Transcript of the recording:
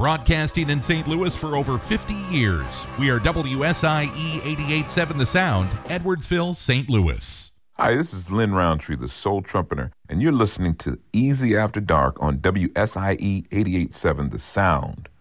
broadcasting in St. Louis for over 50 years. We are WSIE 88.7 The Sound, Edwardsville, St. Louis. Hi, this is Lynn Roundtree, the Soul Trumpeter, and you're listening to Easy After Dark on WSIE 88.7 The Sound.